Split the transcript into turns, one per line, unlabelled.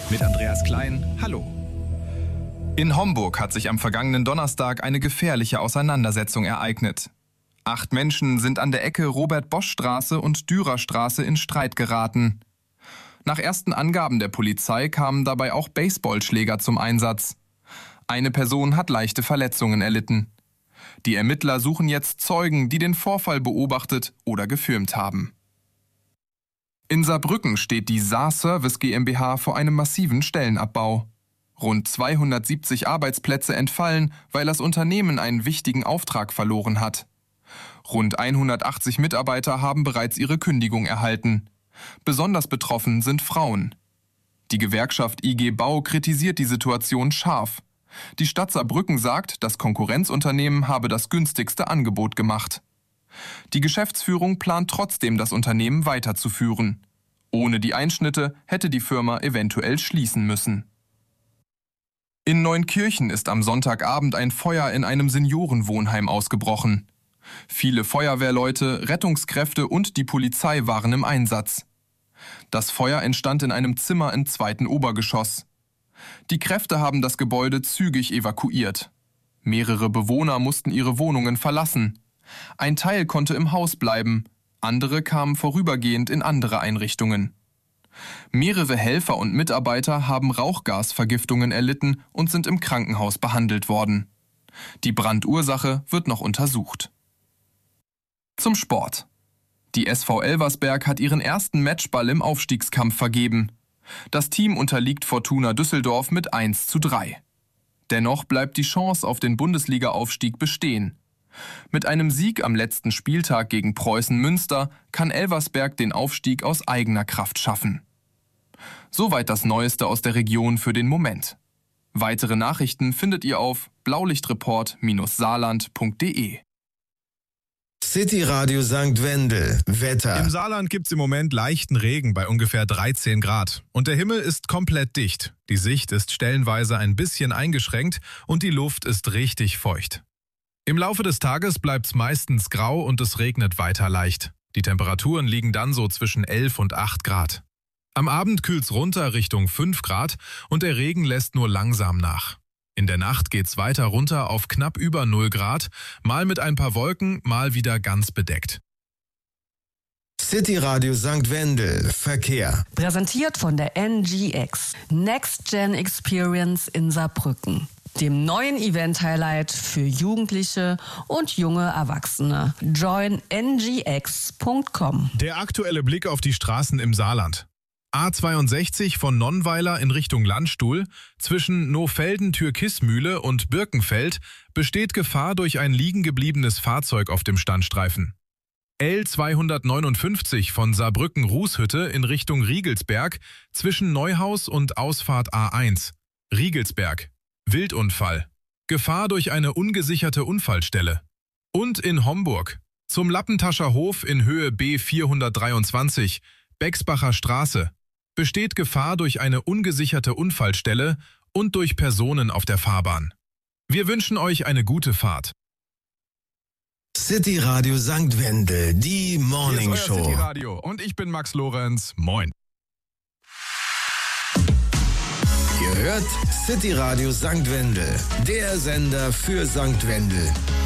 Mit Andreas Klein, hallo. In Homburg hat sich am vergangenen Donnerstag eine gefährliche Auseinandersetzung ereignet. 8 Menschen sind an der Ecke Robert-Bosch-Straße und Dürerstraße in Streit geraten. Nach ersten Angaben der Polizei kamen dabei auch Baseballschläger zum Einsatz. Eine Person hat leichte Verletzungen erlitten. Die Ermittler suchen jetzt Zeugen, die den Vorfall beobachtet oder gefilmt haben. In Saarbrücken steht die Saar Service GmbH vor einem massiven Stellenabbau. Rund 270 Arbeitsplätze entfallen, weil das Unternehmen einen wichtigen Auftrag verloren hat. Rund 180 Mitarbeiter haben bereits ihre Kündigung erhalten. Besonders betroffen sind Frauen. Die Gewerkschaft IG Bau kritisiert die Situation scharf. Die Stadt Saarbrücken sagt, das Konkurrenzunternehmen habe das günstigste Angebot gemacht. Die Geschäftsführung plant trotzdem, das Unternehmen weiterzuführen. Ohne die Einschnitte hätte die Firma eventuell schließen müssen. In Neunkirchen ist am Sonntagabend ein Feuer in einem Seniorenwohnheim ausgebrochen. Viele Feuerwehrleute, Rettungskräfte und die Polizei waren im Einsatz. Das Feuer entstand in einem Zimmer im 2. Obergeschoss. Die Kräfte haben das Gebäude zügig evakuiert. Mehrere Bewohner mussten ihre Wohnungen verlassen. Ein Teil konnte im Haus bleiben, andere kamen vorübergehend in andere Einrichtungen. Mehrere Helfer und Mitarbeiter haben Rauchgasvergiftungen erlitten und sind im Krankenhaus behandelt worden. Die Brandursache wird noch untersucht. Zum Sport. Die SV Elversberg hat ihren ersten Matchball im Aufstiegskampf vergeben. Das Team unterliegt Fortuna Düsseldorf mit 1:3. Dennoch bleibt die Chance auf den Bundesliga-Aufstieg bestehen. Mit einem Sieg am letzten Spieltag gegen Preußen Münster kann Elversberg den Aufstieg aus eigener Kraft schaffen. Soweit das Neueste aus der Region für den Moment. Weitere Nachrichten findet ihr auf blaulichtreport-saarland.de.
City Radio St. Wendel. Wetter.
Im Saarland gibt's im Moment leichten Regen bei ungefähr 13 Grad. Und der Himmel ist komplett dicht. Die Sicht ist stellenweise ein bisschen eingeschränkt und die Luft ist richtig feucht. Im Laufe des Tages bleibt's meistens grau und es regnet weiter leicht. Die Temperaturen liegen dann so zwischen 11 und 8 Grad. Am Abend kühlt's runter Richtung 5 Grad und der Regen lässt nur langsam nach. In der Nacht geht's weiter runter auf knapp über 0 Grad, mal mit ein paar Wolken, mal wieder ganz bedeckt.
City Radio St. Wendel. Verkehr.
Präsentiert von der NGX. Next Gen Experience in Saarbrücken. Dem neuen Event-Highlight für Jugendliche und junge Erwachsene. Join ngx.com.
Der aktuelle Blick auf die Straßen im Saarland. A62 von Nonnweiler in Richtung Landstuhl, zwischen Nohfelden-Türkismühle und Birkenfeld besteht Gefahr durch ein liegen gebliebenes Fahrzeug auf dem Standstreifen. L259 von Saarbrücken-Rußhütte in Richtung Riegelsberg, zwischen Neuhaus und Ausfahrt A1. Riegelsberg. Wildunfall. Gefahr durch eine ungesicherte Unfallstelle. Und in Homburg. Zum Lappentascher Hof in Höhe B423, Bexbacher Straße. Besteht Gefahr durch eine ungesicherte Unfallstelle und durch Personen auf der Fahrbahn. Wir wünschen euch eine gute Fahrt.
City Radio St. Wendel, die Morning
Hier ist euer
Show.
City Radio und ich bin Max Lorenz. Moin.
Ihr hört City Radio St. Wendel, der Sender für St. Wendel.